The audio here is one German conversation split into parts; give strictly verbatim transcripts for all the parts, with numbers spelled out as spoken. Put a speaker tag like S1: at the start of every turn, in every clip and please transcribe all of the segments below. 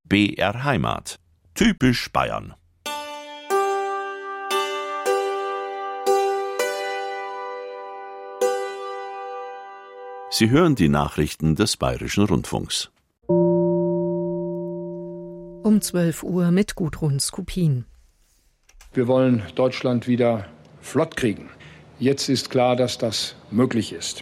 S1: B R Heimat. Typisch Bayern. Sie hören die Nachrichten des Bayerischen Rundfunks.
S2: Um zwölf Uhr mit Gudrun Skupin.
S3: Wir wollen Deutschland wieder flott kriegen. Jetzt ist klar, dass das möglich ist.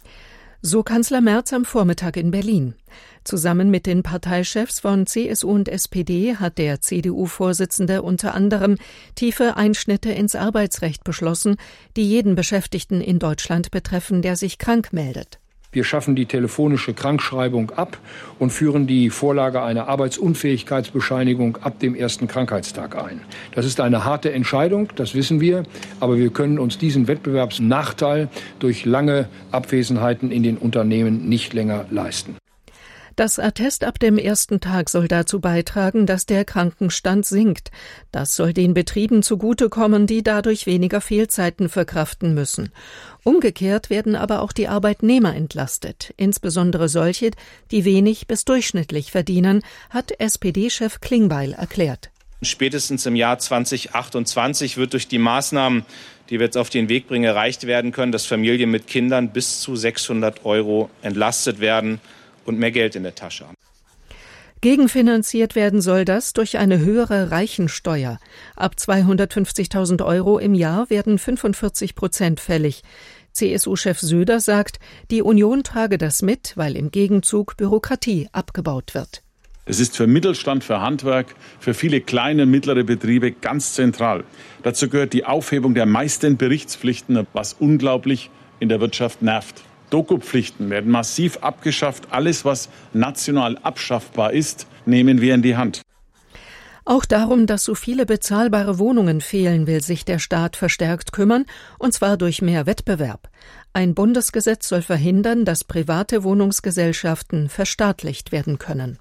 S2: So Kanzler Merz am Vormittag in Berlin. Zusammen mit den Parteichefs von C S U und S P D hat der C D U-Vorsitzende unter anderem tiefe Einschnitte ins Arbeitsrecht beschlossen, die jeden Beschäftigten in Deutschland betreffen, der sich krank meldet.
S3: Wir schaffen die telefonische Krankschreibung ab und führen die Vorlage einer Arbeitsunfähigkeitsbescheinigung ab dem ersten Krankheitstag ein. Das ist eine harte Entscheidung, das wissen wir, aber wir können uns diesen Wettbewerbsnachteil durch lange Abwesenheiten in den Unternehmen nicht länger leisten.
S2: Das Attest ab dem ersten Tag soll dazu beitragen, dass der Krankenstand sinkt. Das soll den Betrieben zugutekommen, die dadurch weniger Fehlzeiten verkraften müssen. Umgekehrt werden aber auch die Arbeitnehmer entlastet, insbesondere solche, die wenig bis durchschnittlich verdienen, hat S P D-Chef Klingbeil erklärt.
S4: Spätestens im Jahr zweitausendachtundzwanzig wird durch die Maßnahmen, die wir jetzt auf den Weg bringen, erreicht werden können, dass Familien mit Kindern bis zu sechshundert Euro entlastet werden und mehr Geld in der Tasche haben.
S2: Gegenfinanziert werden soll das durch eine höhere Reichensteuer. Ab zweihundertfünfzigtausend Euro im Jahr werden fünfundvierzig Prozent fällig. C S U-Chef Söder sagt, die Union trage das mit, weil im Gegenzug Bürokratie abgebaut wird.
S5: Es ist für Mittelstand, für Handwerk, für viele kleine und mittlere Betriebe ganz zentral. Dazu gehört die Aufhebung der meisten Berichtspflichten, was unglaublich in der Wirtschaft nervt. Dokupflichten werden massiv abgeschafft. Alles, was national abschaffbar ist, nehmen wir in die Hand.
S2: Auch darum, dass so viele bezahlbare Wohnungen fehlen, will sich der Staat verstärkt kümmern, und zwar durch mehr Wettbewerb. Ein Bundesgesetz soll verhindern, dass private Wohnungsgesellschaften verstaatlicht werden können.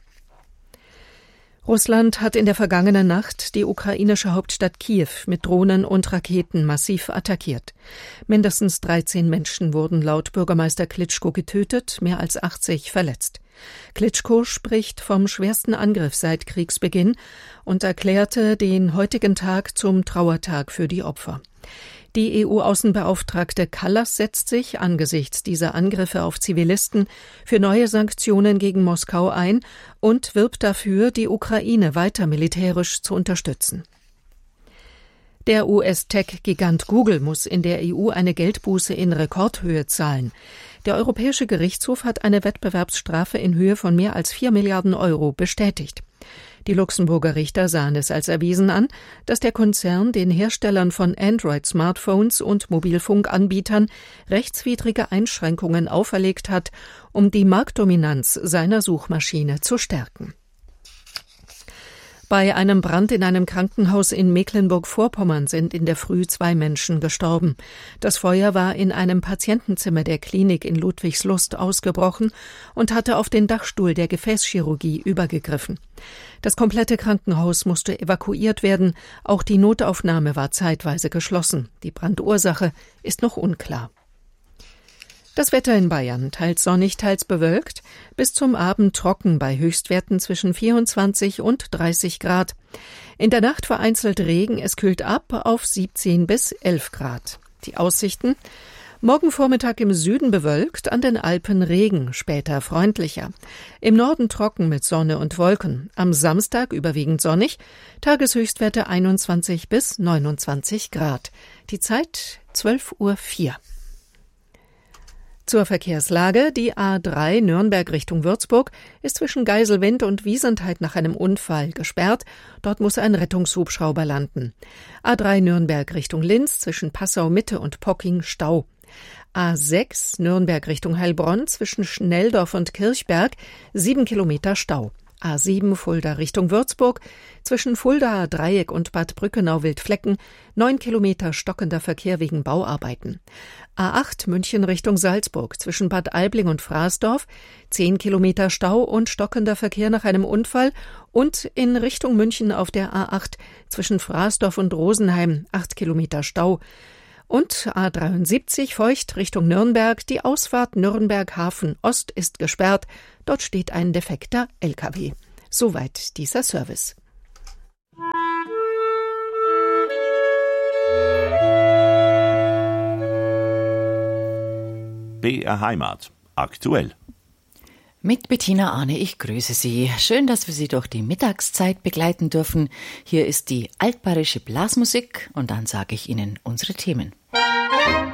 S2: Russland hat in der vergangenen Nacht die ukrainische Hauptstadt Kiew mit Drohnen und Raketen massiv attackiert. Mindestens dreizehn Menschen wurden laut Bürgermeister Klitschko getötet, mehr als achtzig verletzt. Klitschko spricht vom schwersten Angriff seit Kriegsbeginn und erklärte den heutigen Tag zum Trauertag für die Opfer. Die E U-Außenbeauftragte Kallas setzt sich angesichts dieser Angriffe auf Zivilisten für neue Sanktionen gegen Moskau ein und wirbt dafür, die Ukraine weiter militärisch zu unterstützen. Der U S-Tech-Gigant Google muss in der E U eine Geldbuße in Rekordhöhe zahlen. Der Europäische Gerichtshof hat eine Wettbewerbsstrafe in Höhe von mehr als vier Milliarden Euro bestätigt. Die Luxemburger Richter sahen es als erwiesen an, dass der Konzern den Herstellern von Android-Smartphones und Mobilfunkanbietern rechtswidrige Einschränkungen auferlegt hat, um die Marktdominanz seiner Suchmaschine zu stärken. Bei einem Brand in einem Krankenhaus in Mecklenburg-Vorpommern sind in der Früh zwei Menschen gestorben. Das Feuer war in einem Patientenzimmer der Klinik in Ludwigslust ausgebrochen und hatte auf den Dachstuhl der Gefäßchirurgie übergegriffen. Das komplette Krankenhaus musste evakuiert werden. Auch die Notaufnahme war zeitweise geschlossen. Die Brandursache ist noch unklar. Das Wetter in Bayern, teils sonnig, teils bewölkt, bis zum Abend trocken bei Höchstwerten zwischen vierundzwanzig und dreißig Grad. In der Nacht vereinzelt Regen, es kühlt ab auf siebzehn bis elf Grad. Die Aussichten: Morgen Vormittag im Süden bewölkt, an den Alpen Regen, später freundlicher. Im Norden trocken mit Sonne und Wolken. Am Samstag überwiegend sonnig, Tageshöchstwerte einundzwanzig bis neunundzwanzig Grad. Die Zeit zwölf Uhr vier. Zur Verkehrslage: Die A drei Nürnberg Richtung Würzburg ist zwischen Geiselwind und Wiesentheit nach einem Unfall gesperrt. Dort muss ein Rettungshubschrauber landen. A drei Nürnberg Richtung Linz zwischen Passau Mitte und Pocking Stau. A sechs Nürnberg Richtung Heilbronn zwischen Schnelldorf und Kirchberg sieben Kilometer Stau. A sieben Fulda Richtung Würzburg zwischen Fuldaer Dreieck und Bad Brückenau-Wildflecken neun Kilometer stockender Verkehr wegen Bauarbeiten. A acht München Richtung Salzburg zwischen Bad Aibling und Fraßdorf zehn Kilometer Stau und stockender Verkehr nach einem Unfall und in Richtung München auf der A acht zwischen Fraßdorf und Rosenheim acht Kilometer Stau. Und A dreiundsiebzig Feucht Richtung Nürnberg, die Ausfahrt Nürnberg Hafen Ost ist gesperrt, dort steht ein defekter L K W. Soweit dieser Service.
S1: B R Heimat. Aktuell.
S6: Mit Bettina Arne, ich grüße Sie. Schön, dass wir Sie durch die Mittagszeit begleiten dürfen. Hier ist die altbayerische Blasmusik und dann sage ich Ihnen unsere Themen.